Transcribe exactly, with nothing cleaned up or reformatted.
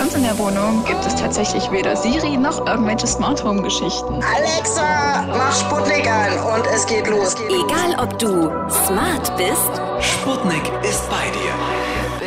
uns in der Wohnung gibt es tatsächlich weder Siri noch irgendwelche Smart Home Geschichten. Alexa, mach Sputnik an und es geht los. Egal ob du smart bist, Sputnik ist bei dir.